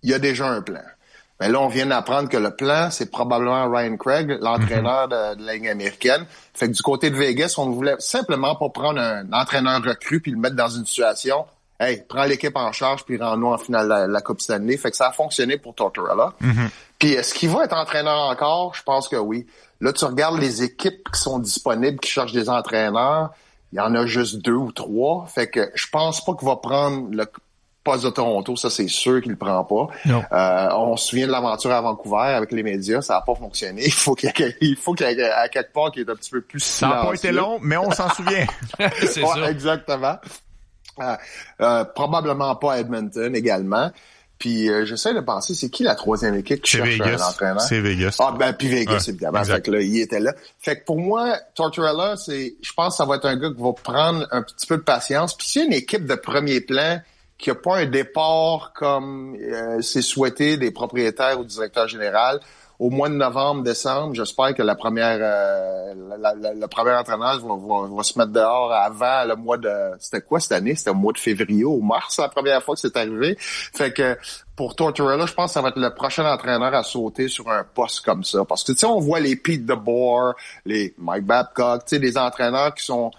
il y a déjà un plan. Mais là, on vient d'apprendre que le plan, c'est probablement Ryan Craig, l'entraîneur de la Ligue américaine. Fait que du côté de Vegas, on voulait simplement pas prendre un entraîneur recru puis le mettre dans une situation, hey, prends l'équipe en charge puis rends-nous en finale la Coupe Stanley. Fait que ça a fonctionné pour Tortorella. Puis est-ce qu'il va être entraîneur encore? Je pense que oui. Là, tu regardes les équipes qui sont disponibles, qui cherchent des entraîneurs. Il y en a juste 2 ou 3. Fait que je pense pas qu'il va prendre le poste de Toronto. Ça, c'est sûr qu'il le prend pas. On se souvient de l'aventure à Vancouver avec les médias. Ça n'a pas fonctionné. Il faut qu'il y ait à quelque part qu'il est un petit peu plus silencieux. Ça n'a pas été long, mais on s'en souvient. C'est ça. Exactement. Probablement pas Edmonton également. Puis j'essaie de penser, c'est qui la troisième équipe qui cherche un entraîneur? C'est Vegas. Puis Vegas, évidemment. Exact. Fait que là, il était là. Fait que pour moi, Tortorella, je pense que ça va être un gars qui va prendre un petit peu de patience. Puis s'il y a une équipe de premier plan qui a pas un départ comme c'est souhaité des propriétaires ou du directeur général, au mois de novembre, décembre, j'espère que le premier entraîneur va se mettre dehors avant le mois de... C'était quoi cette année? C'était au mois de février ou mars, la première fois que c'est arrivé. Fait que pour Tortorella, je pense que ça va être le prochain entraîneur à sauter sur un poste comme ça. Parce que, tu sais, on voit les Pete DeBoer, les Mike Babcock, tu sais, des entraîneurs qui ont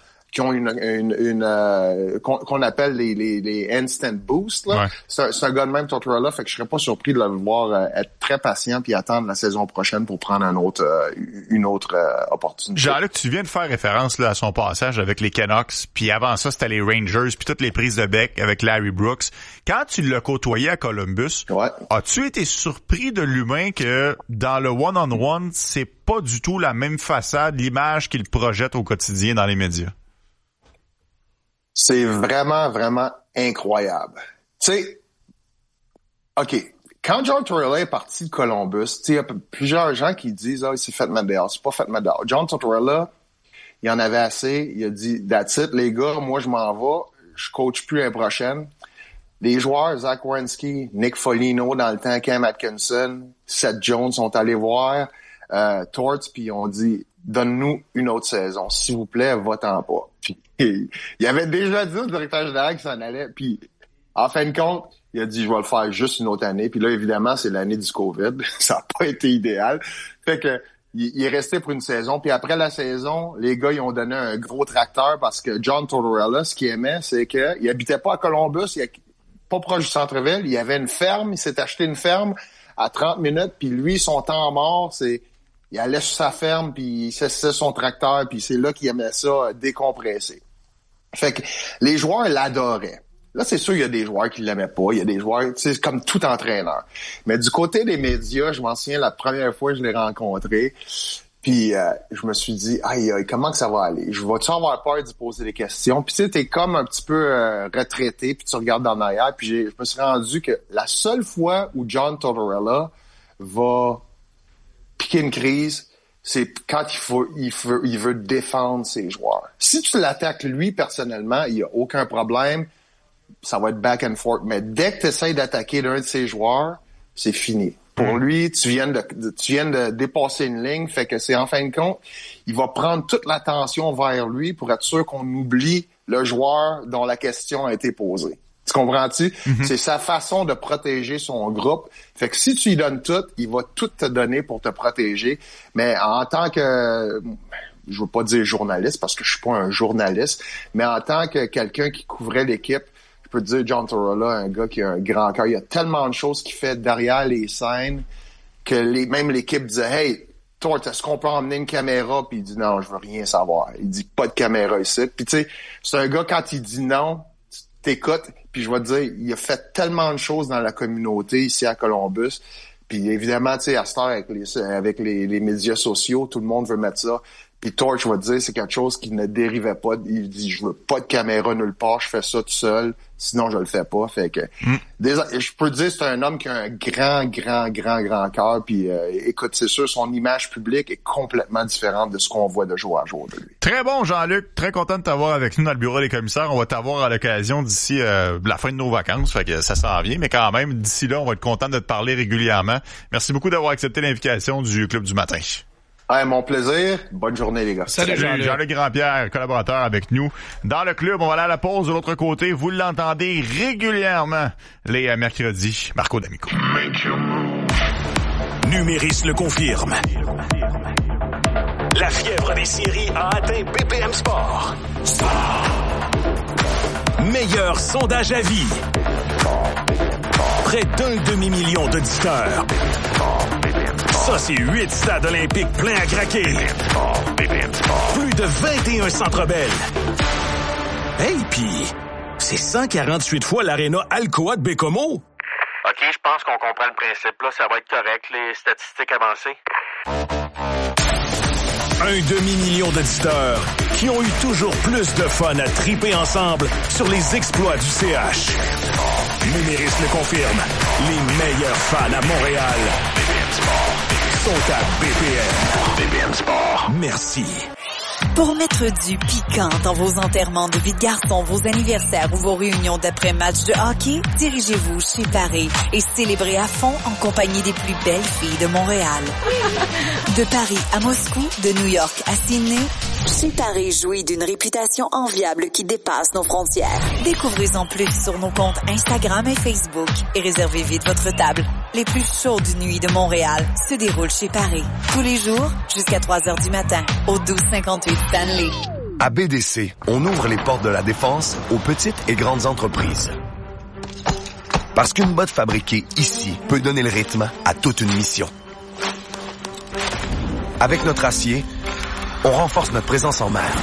qu'on appelle les instant boost, là. Ouais. C'est un gars de même, Tortorella, fait que je serais pas surpris de le voir être très patient puis attendre la saison prochaine pour prendre une autre opportunité. Jean-Luc, tu viens de faire référence là à son passage avec les Canucks, puis avant ça, c'était les Rangers, puis toutes les prises de bec avec Larry Brooks. Quand tu l'as côtoyé à Columbus, as-tu été surpris de l'humain que dans le one-on-one, c'est pas du tout la même façade, l'image qu'il projette au quotidien dans les médias? C'est vraiment, vraiment incroyable. Tu sais, OK, quand John Tortorella est parti de Columbus, tu sais, il y a plusieurs gens qui disent « il s'est fait mettre dehors ». C'est pas fait mettre dehors. John Tortorella, il en avait assez. Il a dit « That's it, les gars, moi, je m'en vais. Je coach plus l'année prochaine ». Les joueurs, Zach Werenski, Nick Foligno dans le temps, Cam Atkinson, Seth Jones sont allés voir Torts, puis ils ont dit « Donne-nous une autre saison. S'il vous plaît, va-t'en pas. » Puis il avait déjà dit au directeur général qu'il s'en allait. Puis en fin de compte, il a dit « Je vais le faire juste une autre année. » Puis là, évidemment, c'est l'année du COVID. Ça n'a pas été idéal. Fait que il est resté pour une saison. Puis après la saison, les gars, ils ont donné un gros tracteur parce que John Tortorella, ce qu'il aimait, c'est qu'il habitait pas à Columbus, pas proche du centre-ville. Il y avait une ferme. Il s'est acheté une ferme à 30 minutes. Puis lui, son temps mort, il allait sur sa ferme, puis il s'assisait son tracteur, puis c'est là qu'il aimait ça décompresser. Fait que les joueurs l'adoraient. Là, c'est sûr, il y a des joueurs qui l'aimaient pas. Il y a des joueurs, c'est comme tout entraîneur. Mais du côté des médias, je m'en souviens la première fois que je l'ai rencontré, puis je me suis dit, aïe, comment que ça va aller? Je vais-tu avoir peur d'y poser des questions? Puis tu sais, t'es comme un petit peu retraité, puis tu regardes dans l'arrière, puis je me suis rendu que la seule fois où John Tortorella va piquer une crise, c'est quand il veut défendre ses joueurs. Si tu l'attaques lui personnellement, il y a aucun problème, ça va être back and forth. Mais dès que tu essaies d'attaquer l'un de ses joueurs, c'est fini. Pour lui, tu viens de dépasser une ligne, fait que c'est en fin de compte, il va prendre toute l'attention vers lui pour être sûr qu'on oublie le joueur dont la question a été posée. Tu comprends-tu? C'est sa façon de protéger son groupe. Fait que si tu lui donnes tout, il va tout te donner pour te protéger. Mais en tant que, je veux pas dire journaliste parce que je suis pas un journaliste, mais en tant que quelqu'un qui couvrait l'équipe, je peux te dire John Tortorella, un gars qui a un grand cœur. Il y a tellement de choses qu'il fait derrière les scènes que même l'équipe disait « Hey, Tort, est-ce qu'on peut emmener une caméra? » Puis il dit « Non, je veux rien savoir. » Il dit « Pas de caméra ici. » Puis tu sais, c'est un gars, quand il dit non, t'écoutes. Puis je vais te dire, il a fait tellement de choses dans la communauté ici à Columbus. Puis évidemment, tu sais, à cette heure, avec les médias sociaux, tout le monde veut mettre ça. Puis Torch, je vais te dire, c'est quelque chose qui ne dérivait pas. Il dit, je veux pas de caméra nulle part, je fais ça tout seul, sinon je le fais pas. Fait que, je peux te dire, c'est un homme qui a un grand cœur. Puis écoute, c'est sûr, son image publique est complètement différente de ce qu'on voit de jour à jour de lui. Très bon, Jean-Luc. Très content de t'avoir avec nous dans le bureau des commissaires. On va t'avoir à l'occasion d'ici la fin de nos vacances. Fait que ça s'en vient. Mais quand même, d'ici là, on va être content de te parler régulièrement. Merci beaucoup d'avoir accepté l'invitation du Club du matin. Mon plaisir. Bonne journée, les gars. Salut Jean-Luc Grandpierre, collaborateur avec nous. Dans le club, on va aller à la pause de l'autre côté. Vous l'entendez régulièrement les mercredis. Marco D'Amico. Numéris le confirme. La fièvre des séries a atteint BPM Sport. Meilleur sondage à vie. Près d'un demi-million d'auditeurs. Ça, c'est 8 stades olympiques pleins à craquer. Plus de 21 Centre Bell. Hey, pis c'est 148 fois l'aréna Alcoa de Bécomo. OK, je pense qu'on comprend le principe. Là, ça va être correct, les statistiques avancées. Un demi-million d'auditeurs qui ont eu toujours plus de fun à triper ensemble sur les exploits du CH. Numéris le confirme. Les meilleurs fans à Montréal sont à BPM. BPM Sport. Merci. Pour mettre du piquant dans vos enterrements de vie de garçon, vos anniversaires ou vos réunions d'après-match de hockey, dirigez-vous chez Paris et célébrez à fond en compagnie des plus belles filles de Montréal. De Paris à Moscou, de New York à Sydney, chez Paris jouit d'une réputation enviable qui dépasse nos frontières. Découvrez-en plus sur nos comptes Instagram et Facebook et réservez vite votre table. Les plus chaudes nuits de Montréal se déroulent chez Paris. Tous les jours, jusqu'à 3h du matin, au 1258 Stanley. À BDC, on ouvre les portes de la défense aux petites et grandes entreprises. Parce qu'une botte fabriquée ici peut donner le rythme à toute une mission. Avec notre acier, on renforce notre présence en mer.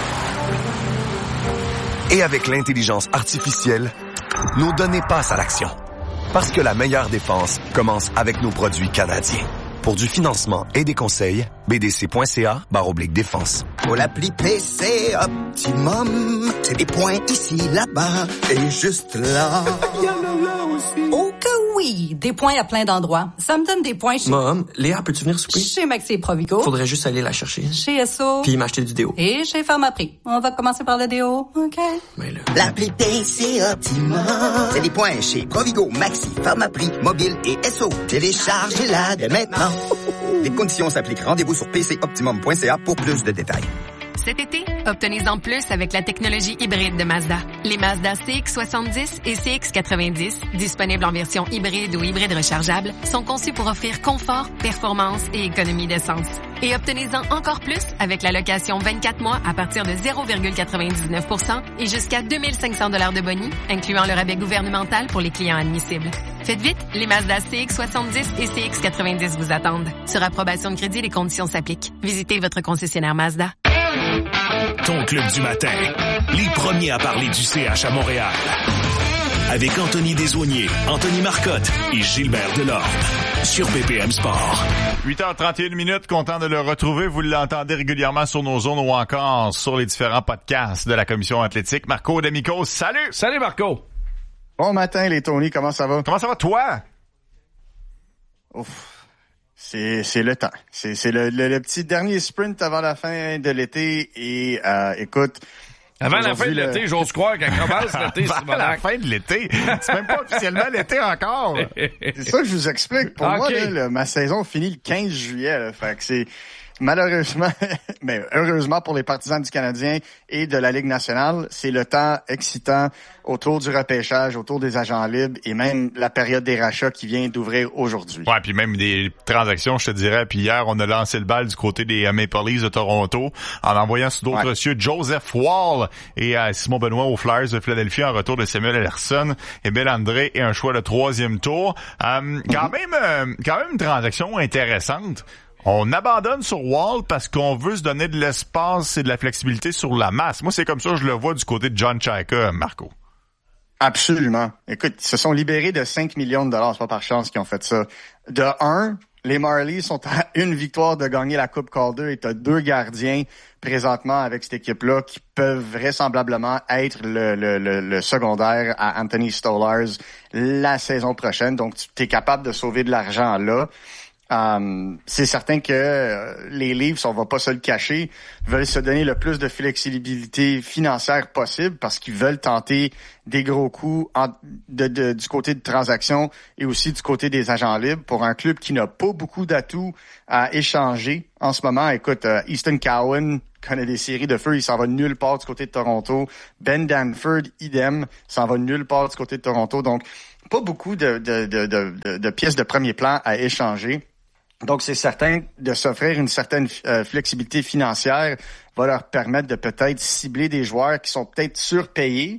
Et avec l'intelligence artificielle, nos données passent à l'action. Parce que la meilleure défense commence avec nos produits canadiens. Pour du financement et des conseils, bdc.ca/défense. Pour l'appli PC Optimum, c'est des points ici, là-bas et juste là. Oh que oui! Des points à plein d'endroits. Ça me donne des points chez... Mom, Léa, peux-tu venir souper? Chez Maxi et Provigo. Faudrait juste aller la chercher. Chez Esso. Puis m'acheter du déo. Et chez Pharmaprix. On va commencer par le déo, OK? Mais là... L'appli PC Optimum, c'est des points chez Provigo, Maxi, Pharmaprix, Mobile et Esso. Téléchargez-la dès maintenant. Les conditions s'appliquent. Rendez-vous sur pcoptimum.ca pour plus de détails. Cet été, obtenez-en plus avec la technologie hybride de Mazda. Les Mazda CX-70 et CX-90, disponibles en version hybride ou hybride rechargeable, sont conçus pour offrir confort, performance et économie d'essence. Et obtenez-en encore plus avec la location 24 mois à partir de 0,99% et jusqu'à 2500 $ de boni, incluant le rabais gouvernemental pour les clients admissibles. Faites vite, les Mazda CX-70 et CX-90 vous attendent. Sur approbation de crédit, les conditions s'appliquent. Visitez votre concessionnaire Mazda. Ton club du matin, les premiers à parler du CH à Montréal. Avec Anthony Desaulniers, Anthony Marcotte et Gilbert Delorme. Sur BPM Sport. 8h31, content de le retrouver. Vous l'entendez régulièrement sur nos zones ou encore sur les différents podcasts de la Commission athlétique. Marco D'Amico, salut! Salut Marco! Bon matin les Tony, comment ça va? Comment ça va toi? Ouf. C'est le temps. C'est le petit dernier sprint avant la fin de l'été et écoute... Avant la fin de l'été, j'ose croire qu'elle commence l'été. Avant la fin de l'été? C'est même pas officiellement l'été encore. C'est ça que je vous explique. Pour moi, là, ma saison finit le 15 juillet. Là, fait que c'est malheureusement, mais heureusement pour les partisans du Canadien et de la Ligue nationale, c'est le temps excitant autour du repêchage, autour des agents libres et même la période des rachats qui vient d'ouvrir aujourd'hui. Ouais, puis même des transactions, je te dirais. Puis hier, on a lancé le bal du côté des Maple Leafs de Toronto en envoyant sur d'autres cieux Joseph Woll et Simon Benoît aux Flyers de Philadelphie en retour de Samuel Anderson et Bill André et un choix de 3e tour. Quand même une transaction intéressante. On abandonne sur Wall parce qu'on veut se donner de l'espace et de la flexibilité sur la masse. Moi, c'est comme ça que je le vois du côté de John Chayka, Marco. Absolument. Écoute, ils se sont libérés de 5 millions de dollars. C'est pas par chance qu'ils ont fait ça. De un, les Marlies sont à une victoire de gagner la Coupe Calder et t'as 2 gardiens présentement avec cette équipe-là qui peuvent vraisemblablement être le secondaire à Anthony Stolarz la saison prochaine. Donc, tu es capable de sauver de l'argent là. c'est certain que les Leafs, on va pas se le cacher, veulent se donner le plus de flexibilité financière possible parce qu'ils veulent tenter des gros coups du côté de transactions et aussi du côté des agents libres pour un club qui n'a pas beaucoup d'atouts à échanger en ce moment. Écoute, Easton Cowan connaît des séries de feu, il s'en va nulle part du côté de Toronto. Ben Danford, idem, s'en va nulle part du côté de Toronto. Donc, pas beaucoup de pièces de premier plan à échanger. Donc, c'est certain de s'offrir une certaine flexibilité financière va leur permettre de peut-être cibler des joueurs qui sont peut-être surpayés,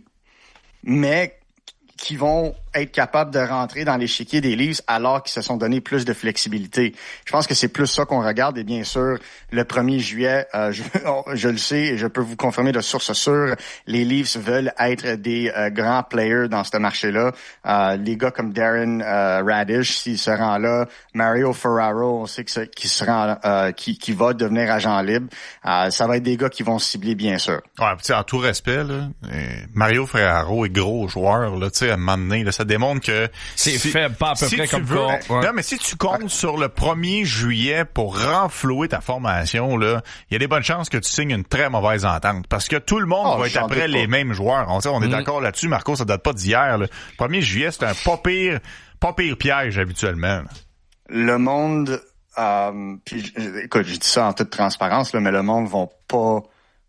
mais qui vont être capables de rentrer dans l'échiquier des Leafs alors qu'ils se sont donné plus de flexibilité. Je pense que c'est plus ça qu'on regarde. Et bien sûr, le 1er juillet, je le sais et je peux vous confirmer de source sûre, les Leafs veulent être des grands players dans ce marché-là. Les gars comme Darren Radish, s'il se rend là, Mario Ferraro, on sait qu'il se rend, qui va devenir agent libre. Ça va être des gars qui vont cibler, bien sûr. Ouais, tu sais, en tout respect, là, Mario Ferraro est gros joueur, là, tu sais, à un moment donné, là, ça démontre que c'est fait pas à peu près comme ça. Ouais. Non, mais si tu comptes sur le 1er juillet pour renflouer ta formation, là, il y a des bonnes chances que tu signes une très mauvaise entente parce que tout le monde va être après les mêmes joueurs. On est d'accord là-dessus, Marco, ça date pas d'hier. Là. Le 1er juillet, c'est un pas pire piège habituellement. Là. Le monde, puis écoute, je dis ça en toute transparence, là, mais le monde vont pas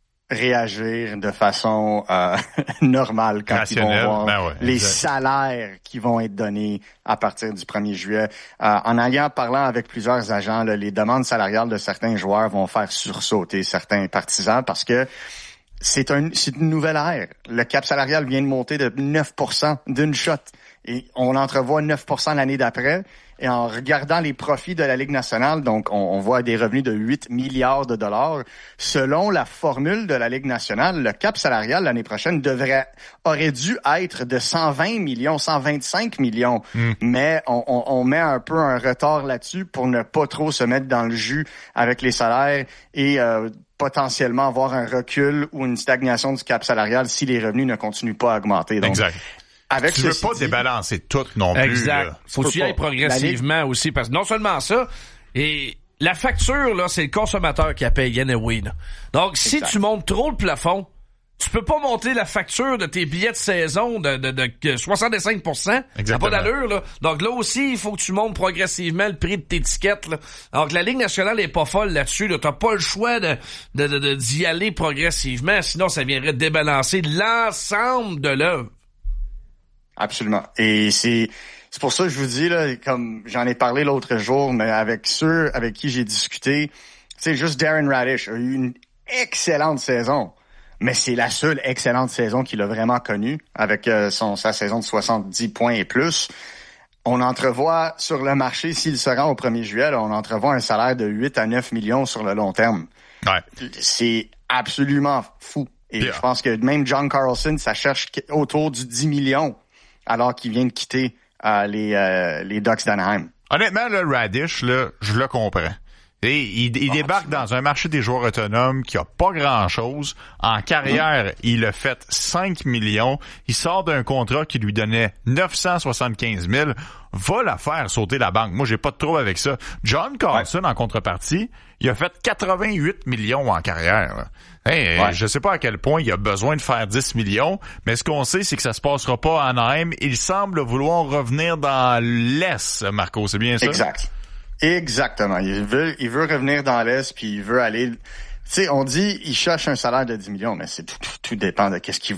réagir de façon normale quand rationnel, ils vont voir les exact. Salaires qui vont être donnés à partir du 1er juillet. En ayant parlant avec plusieurs agents, là, les demandes salariales de certains joueurs vont faire sursauter certains partisans parce que c'est une nouvelle ère. Le cap salarial vient de monter de 9% d'une shot. Et on entrevoit 9% l'année d'après. Et en regardant les profits de la Ligue nationale, donc on voit des revenus de 8 milliards de dollars. Selon la formule de la Ligue nationale, le cap salarial l'année prochaine aurait dû être de 120 millions, 125 millions. Mais on met un peu un retard là-dessus pour ne pas trop se mettre dans le jus avec les salaires et potentiellement avoir un recul ou une stagnation du cap salarial si les revenus ne continuent pas à augmenter. Donc, exact. Tu veux pas débalancer tout non plus. Exact. Faut que tu y ailles progressivement aussi, parce que non seulement ça, et la facture, là, c'est le consommateur qui a payé anyway, là. Donc, si tu montes trop le plafond, tu peux pas monter la facture de tes billets de saison de 65%. Ça n'a pas d'allure, là. Donc là aussi, il faut que tu montes progressivement le prix de tes tickets, là. Donc la Ligue nationale est pas folle là-dessus, là. T'as pas le choix d'y aller progressivement, sinon ça viendrait débalancer l'ensemble de l'œuvre. Absolument. Et c'est pour ça que je vous dis, là, comme j'en ai parlé l'autre jour, mais avec ceux avec qui j'ai discuté, c'est juste Darren Radish a eu une excellente saison. Mais c'est la seule excellente saison qu'il a vraiment connue, avec sa saison de 70 points et plus. On entrevoit sur le marché, s'il se rend au 1er juillet, là, on entrevoit un salaire de 8 à 9 millions sur le long terme. Ouais. C'est absolument fou. Et je pense que même John Carlson, ça cherche autour du 10 millions. Alors qu'il vient de quitter les Ducks d'Anaheim. Honnêtement, le Radish, là, je le comprends. Et il débarque dans un marché des joueurs autonomes qui a pas grand-chose. En carrière, il a fait 5 millions. Il sort d'un contrat qui lui donnait 975 000. Va la faire sauter la banque. Moi, j'ai pas de trouble avec ça. John Carlson, en contrepartie, il a fait 88 millions en carrière. Là. Je sais pas à quel point il a besoin de faire 10 millions, mais ce qu'on sait, c'est que ça se passera pas à Anaheim. Il semble vouloir revenir dans l'Est, Marco, c'est bien ça? Exact. Exactement. Il veut revenir dans l'Est, puis il veut aller... Tu sais, on dit, il cherche un salaire de 10 millions, mais tout dépend de qu'est-ce qui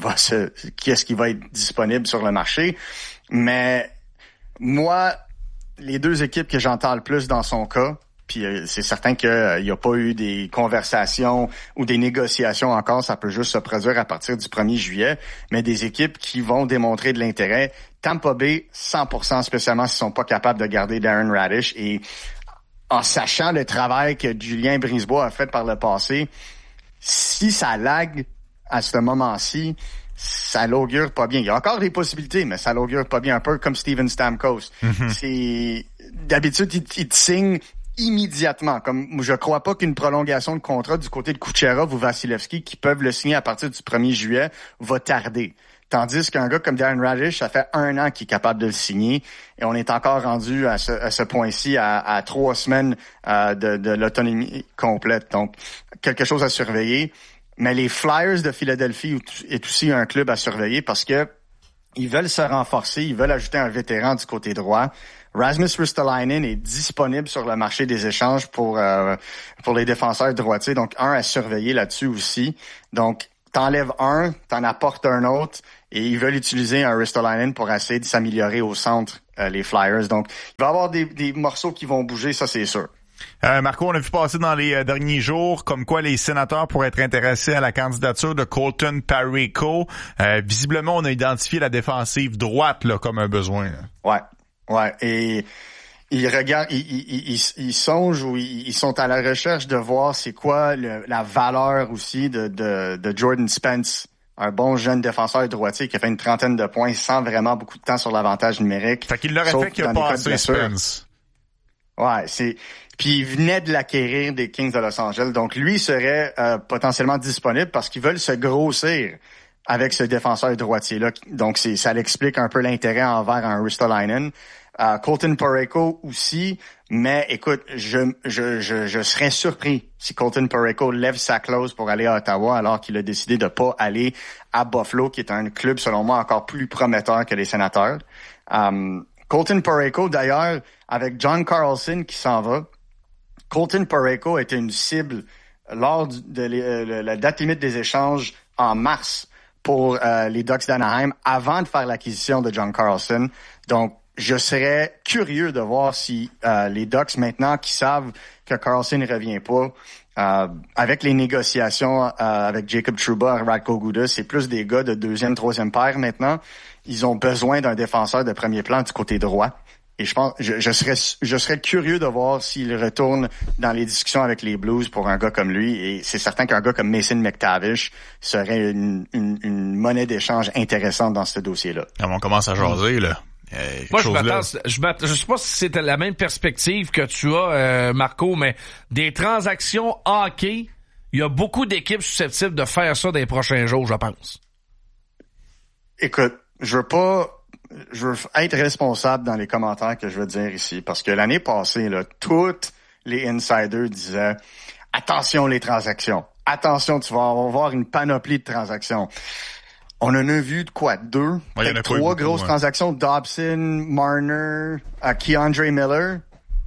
va être disponible sur le marché. Mais moi, les deux équipes que j'entends le plus dans son cas, puis c'est certain qu'il n'y a pas eu des conversations ou des négociations encore, ça peut juste se produire à partir du 1er juillet, mais des équipes qui vont démontrer de l'intérêt. Tampa Bay, 100%, spécialement s'ils sont pas capables de garder Darren Radish. Et en sachant le travail que Julien Brisebois a fait par le passé, si ça lag à ce moment-ci, ça l'augure pas bien. Il y a encore des possibilités, mais ça l'augure pas bien. Un peu comme Steven Stamkos. C'est d'habitude, il te signe immédiatement. Comme je crois pas qu'une prolongation de contrat du côté de Kucherov ou Vasilevski, qui peuvent le signer à partir du 1er juillet, va tarder. Tandis qu'un gars comme Darren Radish, ça fait 1 an qu'il est capable de le signer. Et on est encore rendu à ce point-ci à 3 semaines de l'autonomie complète. Donc, quelque chose à surveiller. Mais les Flyers de Philadelphie est aussi un club à surveiller parce que ils veulent se renforcer, ils veulent ajouter un vétéran du côté droit. Rasmus Ristolainen est disponible sur le marché des échanges pour les défenseurs droitiers. Donc, un à surveiller là-dessus aussi. Donc, t'enlèves un, t'en apportes un autre, et ils veulent utiliser un Ristolainen pour essayer de s'améliorer au centre, les Flyers. Donc, il va y avoir des morceaux qui vont bouger, ça c'est sûr. Marco, on a vu passer dans les derniers jours comme quoi les sénateurs pourraient être intéressés à la candidature de Colton Parayko. Visiblement, on a identifié la défensive droite là comme un besoin. Là. Ouais. Et ils regardent, ils songent ou ils sont à la recherche de voir c'est quoi la valeur aussi de Jordan Spence, un bon jeune défenseur droitier qui a fait une 30aine de points sans vraiment beaucoup de temps sur l'avantage numérique. Fait qu'il l'aurait fait qu'il a passé Spence. Ouais, puis il venait de l'acquérir des Kings de Los Angeles. Donc, lui serait potentiellement disponible parce qu'ils veulent se grossir avec ce défenseur droitier-là. Donc, ça l'explique un peu l'intérêt envers un Ristolainen. Colton Parayko aussi. Mais écoute, je serais surpris si Colton Parayko lève sa clause pour aller à Ottawa alors qu'il a décidé de pas aller à Buffalo, qui est un club, selon moi, encore plus prometteur que les Sénateurs. Colton Parayko, d'ailleurs, avec John Carlson qui s'en va, Colton Parayko était une cible lors de la date limite des échanges en mars pour les Ducks d'Anaheim avant de faire l'acquisition de John Carlson. Donc, je serais curieux de voir si les Ducks, maintenant qui savent que Carlson ne revient pas, avec les négociations avec Jacob Trouba, Radko Gudas, c'est plus des gars de 2e, 3e paire maintenant. Ils ont besoin d'un défenseur de premier plan du côté droit. Et je pense, je serais curieux de voir s'il retourne dans les discussions avec les Blues pour un gars comme lui. Et c'est certain qu'un gars comme Mason McTavish serait une monnaie d'échange intéressante dans ce dossier-là. On commence à jaser, là. Moi, je sais pas si c'était la même perspective que tu as, Marco, mais des transactions hockey, il y a beaucoup d'équipes susceptibles de faire ça dans les prochains jours, je pense. Écoute, je veux être responsable dans les commentaires que je veux dire ici, parce que l'année passée, là, toutes les insiders disaient « Attention les transactions, attention, tu vas avoir une panoplie de transactions. » On en a vu de quoi? 2? Peut-être 3 grosses transactions. Dobson, Marner, Keandre Miller.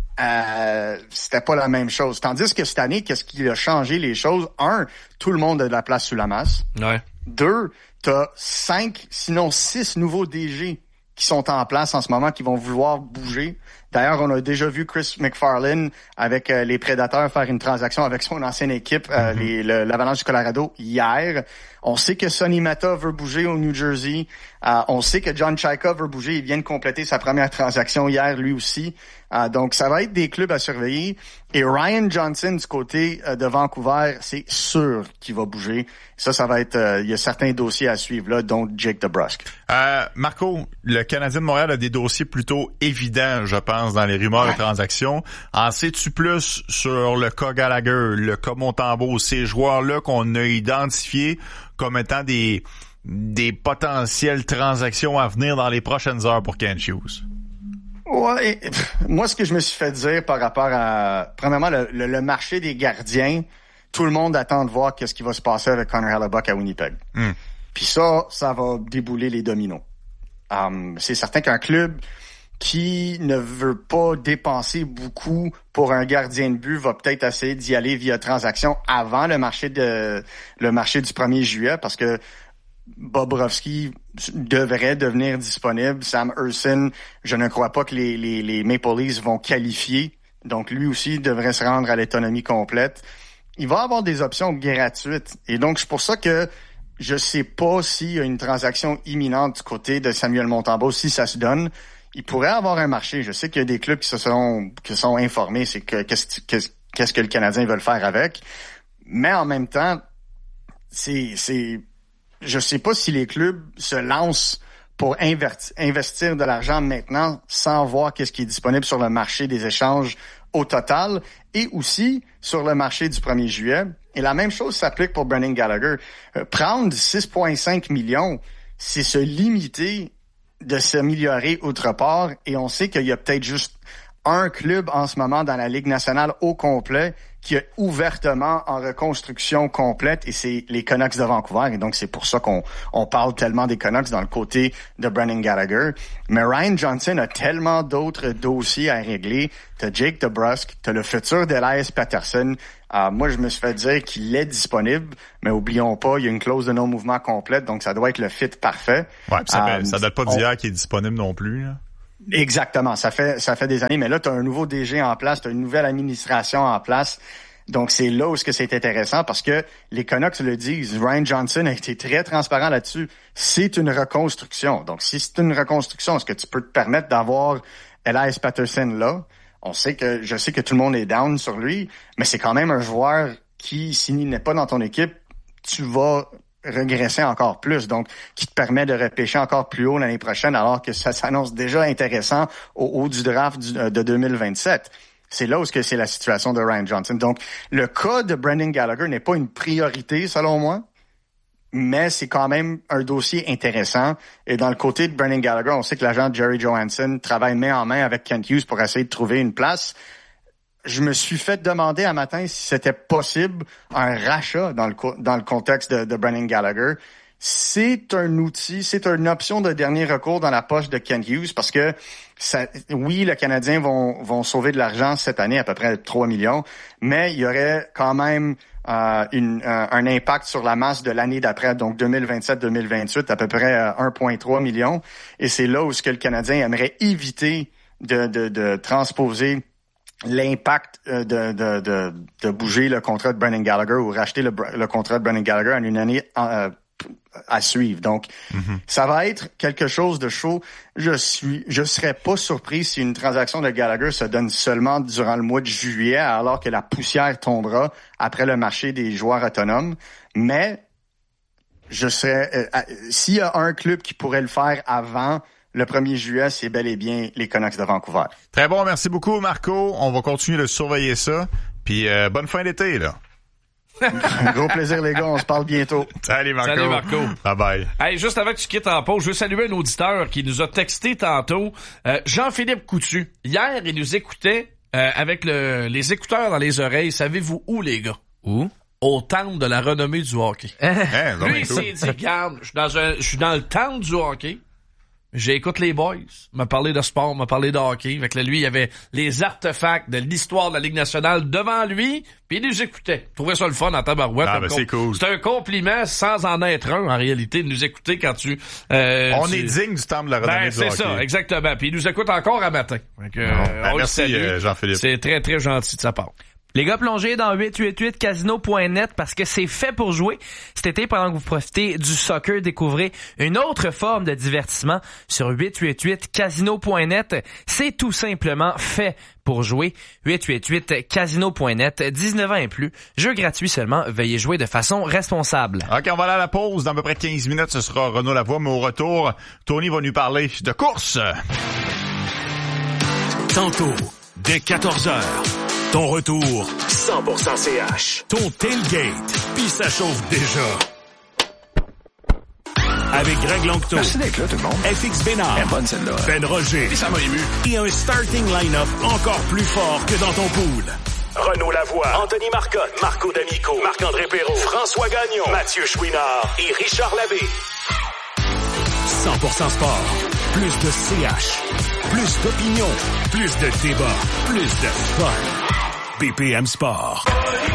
C'était pas la même chose. Tandis que cette année, qu'est-ce qui a changé les choses? 1, tout le monde a de la place sous la masse. Ouais. 2, t'as 5, sinon 6 nouveaux DG qui sont en place en ce moment, qui vont vouloir bouger. D'ailleurs, on a déjà vu Chris McFarlane avec les Prédateurs faire une transaction avec son ancienne équipe, l'Avalanche du Colorado, hier. On sait que Sonny Mata veut bouger au New Jersey. On sait que John Chayka veut bouger. Il vient de compléter sa première transaction hier, lui aussi. Donc, ça va être des clubs à surveiller. Et Ryan Johnson, du côté de Vancouver, c'est sûr qu'il va bouger. Ça va être... il y a certains dossiers à suivre, là, dont Jake DeBrusk. Marco, le Canadien de Montréal a des dossiers plutôt évidents, je pense, dans les rumeurs de transactions. En sais-tu plus sur le cas Gallagher, le cas Montembeault, ces joueurs-là qu'on a identifiés comme étant des potentielles transactions à venir dans les prochaines heures pour Kent Hughes? Ouais, moi, ce que je me suis fait dire par rapport à, premièrement, le marché des gardiens, tout le monde attend de voir qu'est-ce qui va se passer avec Connor Hellebuyck à Winnipeg. Puis ça va débouler les dominos. C'est certain qu'un club qui ne veut pas dépenser beaucoup pour un gardien de but va peut-être essayer d'y aller via transaction avant le marché du 1er juillet, parce que Bobrovsky devrait devenir disponible. Sam Ersson, je ne crois pas que les Maple Leafs vont qualifier. Donc, lui aussi devrait se rendre à l'autonomie complète. Il va avoir des options gratuites. Et donc, c'est pour ça que je sais pas s'il y a une transaction imminente du côté de Samuel Montembeault, si ça se donne. Il pourrait avoir un marché. Je sais qu'il y a des clubs qui sont informés. C'est que qu'est-ce que le Canadien veut faire avec. Mais en même temps, je sais pas si les clubs se lancent pour investir de l'argent maintenant sans voir qu'est-ce qui est disponible sur le marché des échanges au total et aussi sur le marché du 1er juillet. Et la même chose s'applique pour Brendan Gallagher. Prendre 6,5 millions, c'est se limiter de s'améliorer outre part. Et on sait qu'il y a peut-être juste un club en ce moment dans la Ligue nationale au complet qui est ouvertement en reconstruction complète, et c'est les Canucks de Vancouver. Et donc, c'est pour ça qu'on parle tellement des Canucks dans le côté de Brendan Gallagher. Mais Ryan Johnson a tellement d'autres dossiers à régler. T'as Jake DeBrusk, t'as le futur d'Elias Pettersson. Moi, je me suis fait dire qu'il est disponible, mais oublions pas, il y a une clause de non-mouvement complète, donc ça doit être le fit parfait. Ouais, ça date pas d'hier qu'il est disponible non plus, là. Exactement, ça fait des années, mais là, tu as un nouveau DG en place, tu as une nouvelle administration en place. Donc, c'est là où c'est intéressant parce que les Canucks le disent. Ryan Johnson a été très transparent là-dessus. C'est une reconstruction. Donc, si c'est une reconstruction, est-ce que tu peux te permettre d'avoir Elias Pettersson là? Je sais que tout le monde est down sur lui, mais c'est quand même un joueur qui, s'il n'est pas dans ton équipe, tu vas regresser encore plus, donc qui te permet de repêcher encore plus haut l'année prochaine, alors que ça s'annonce déjà intéressant au haut du draft de 2027. C'est là où c'est la situation de Ryan Johnson. Donc, le cas de Brendan Gallagher n'est pas une priorité, selon moi, mais c'est quand même un dossier intéressant. Et dans le côté de Brendan Gallagher, on sait que l'agent Jerry Johansson travaille main en main avec Kent Hughes pour essayer de trouver une place. Je me suis fait demander un matin si c'était possible un rachat dans le contexte de Brendan Gallagher. C'est un outil, c'est une option de dernier recours dans la poche de Kent Hughes parce que oui, les Canadiens vont sauver de l'argent cette année, à peu près 3 millions, mais il y aurait quand même un impact sur la masse de l'année d'après, donc 2027-2028, à peu près 1,3 million. Et c'est là où le Canadien aimerait éviter de transposer l'impact de bouger le contrat de Brendan Gallagher ou racheter le contrat de Brendan Gallagher en une année à suivre. Donc, ça va être quelque chose de chaud. Je serais pas surpris si une transaction de Gallagher se donne seulement durant le mois de juillet, alors que la poussière tombera après le marché des joueurs autonomes. Mais je serais s'il y a un club qui pourrait le faire avant le 1er juillet, c'est bel et bien les Canucks de Vancouver. Très bon, merci beaucoup Marco. On va continuer de surveiller ça. Puis bonne fin d'été, là. Un gros plaisir, les gars. On se parle bientôt. Salut, Marco. Salut, Marco. Bye-bye. Hey, juste avant que tu quittes en pause, je veux saluer un auditeur qui nous a texté tantôt. Jean-Philippe Coutu. Hier, il nous écoutait avec les écouteurs dans les oreilles. Savez-vous où, les gars? Où? Au temple de la renommée du hockey. Lui, il s'est dit, regarde, je suis dans le temple du hockey. J'écoute les boys, m'a parlé de sport, m'a parlé de hockey. Fait que là, lui, il y avait les artefacts de l'histoire de la Ligue nationale devant lui, puis il nous écoutait. Je trouvais ça le fun en tabarouette. Ah, ben c'est cool. C'est un compliment sans en être un, en réalité, de nous écouter quand tu... on est digne du temple de la renommée du hockey. C'est ça, exactement. Puis il nous écoute encore à matin. Fait que, on merci, le salue. Jean-Philippe. C'est très, très gentil de sa part. Les gars, plongez dans 888casino.net parce que c'est fait pour jouer. Cet été, pendant que vous profitez du soccer, découvrez une autre forme de divertissement sur 888casino.net. C'est tout simplement fait pour jouer. 888casino.net, 19 ans et plus. Jeu gratuit seulement. Veuillez jouer de façon responsable. OK, on va aller à la pause. Dans à peu près 15 minutes, ce sera Renaud Lavoie. Mais au retour, Tony va nous parler de course. Tantôt, dès 14h. Ton retour, 100% CH. Ton tailgate, puis ça chauffe déjà. Avec Greg Longto. Merci d'être là, tout le monde. FX Bénard. Elle est bonne, celle-là. Ben Roger. Et ça m'a ému. Et un starting line-up encore plus fort que dans ton pool. Renaud Lavoie, Anthony Marcotte, Marco D'Amico, Marc-André Perrault, François Gagnon, Mathieu Chouinard et Richard Labbé. 100% sport. Plus de CH. Plus d'opinion. Plus de débat. Plus de fun. BPM Sport.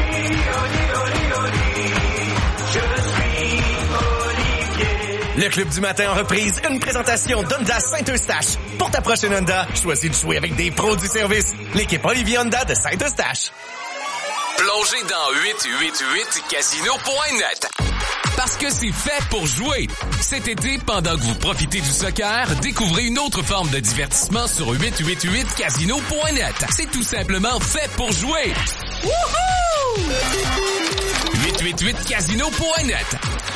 Le Club du matin en reprise, une présentation d'Honda Saint-Eustache. Pour ta prochaine Honda, choisis de jouer avec des pros du service. L'équipe Olivier Honda de Saint-Eustache. Plongez dans 888casino.net. Parce que c'est fait pour jouer. Cet été, pendant que vous profitez du soccer, découvrez une autre forme de divertissement sur 888casino.net. C'est tout simplement fait pour jouer. Wouhou! 888casino.net.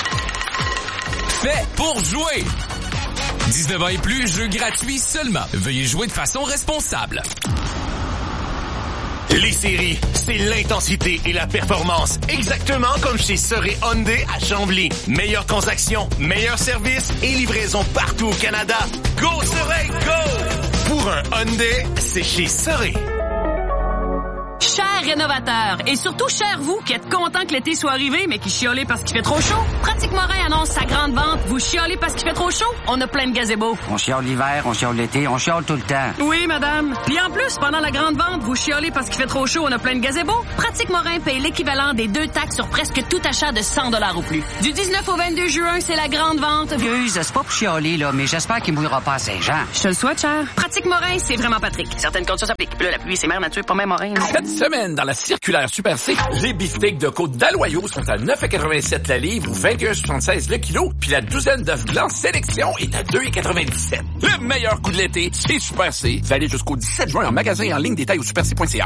Fait pour jouer. 19 ans et plus, jeu gratuit seulement. Veuillez jouer de façon responsable. Les séries, c'est l'intensité et la performance. Exactement comme chez Soré Hyundai à Chambly. Meilleure transaction, meilleur service et livraison partout au Canada. Go Soré, go! Pour un Hyundai, c'est chez Soré. Chers rénovateurs, et surtout chers vous qui êtes contents que l'été soit arrivé, mais qui chiolez parce qu'il fait trop chaud. Pratique Morin annonce sa grande vente. Vous chiolez parce qu'il fait trop chaud? On a plein de gazebos. On chiole l'hiver, on chiole l'été, on chiole tout le temps. Oui, madame. Puis en plus, pendant la grande vente, vous chiolez parce qu'il fait trop chaud, on a plein de gazebos. Pratique Morin paye l'équivalent des 2 taxes sur presque tout achat de 100$ ou plus. Du 19 au 22 juin, c'est la grande vente. Excuse, c'est pas pour chialer, là, mais j'espère qu'il mouillera pas à Saint-Jean. Je te le souhaite, cher. Pratique Morin, c'est vraiment Patrick. Certaines conditions s'appliquent. Puis là, la pluie, c'est mère nature, pas même Morin. Cette semaine, dans la circulaire Super C, les beefsteaks de côte d'Aloyau sont à 9,87 la livre ou 21,76 le kilo, puis la douzaine d'œufs blancs sélection est à 2,97. Le meilleur coup de l'été, c'est Super C. Vous allez jusqu'au 17 juin en magasin et en ligne, détail au superc.ca.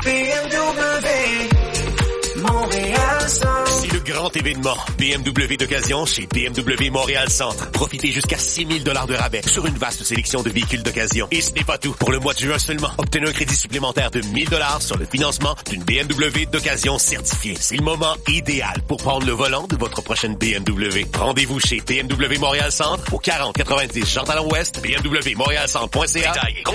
C'est le grand événement BMW d'occasion chez BMW Montréal Centre. Profitez jusqu'à 6 000 $ de rabais sur une vaste sélection de véhicules d'occasion. Et ce n'est pas tout. Pour le mois de juin seulement, obtenez un crédit supplémentaire de 1 000 $ sur le financement d'une BMW d'occasion certifiée. C'est le moment idéal pour prendre le volant de votre prochaine BMW. Rendez-vous chez BMW Montréal Centre au 4090 Jean-Talon Ouest, bmwmontréalcentre.ca.